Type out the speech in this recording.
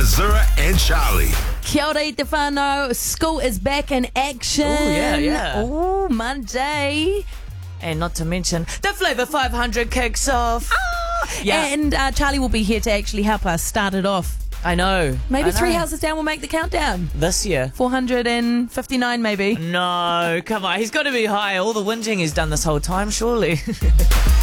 Zura and Charlie. Kia ora i te whānau. School is back in action. Oh, yeah. Ooh, Monday. And not to mention, the Flavour 500 kicks off. Yeah. And Charlie will be here to actually help us start it off. I know. Maybe I know. 3 houses down will make the countdown. This year. 459 maybe. No, come on. He's got to be high. All the whinging he's done this whole time, surely.